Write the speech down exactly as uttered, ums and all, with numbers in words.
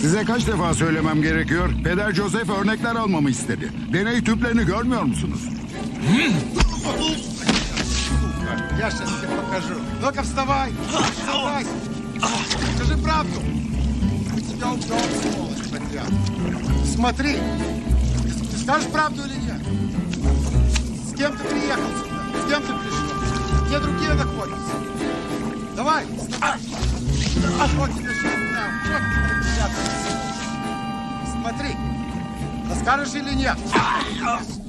Size kaç defa söylemem gerekiyor? Peder Joseph örnekler almamı istedi. Deney tüplerini görmüyor musunuz? Я сейчас тебе покажу. Ну-ка, вставай! Вставай! Скажи правду! Мы тебя убьем, сволочь, подряд. Смотри! Ты скажешь правду или нет? С кем ты приехал сюда? С кем ты пришел? Где другие находятся? Давай! Вставай! Вот тебе сейчас дам! Вот тебе прятаться, сволочь! Смотри! Расскажешь или нет?